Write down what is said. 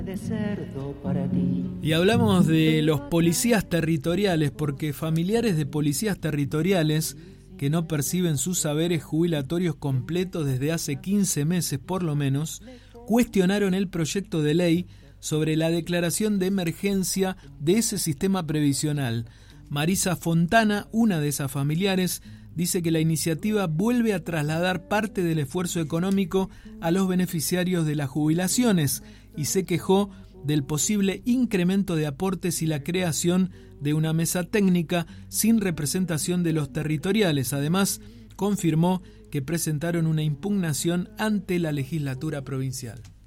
Y hablamos de los policías territoriales, porque familiares de policías territoriales que no perciben sus saberes jubilatorios completos desde hace 15 meses por lo menos, cuestionaron el proyecto de ley sobre la declaración de emergencia de ese sistema previsional. Marisa Fontana, una de esas familiares, dice que la iniciativa vuelve a trasladar parte del esfuerzo económico a los beneficiarios de las jubilaciones y se quejó del posible incremento de aportes y la creación de una mesa técnica sin representación de los territoriales. Además, confirmó que presentaron una impugnación ante la legislatura provincial.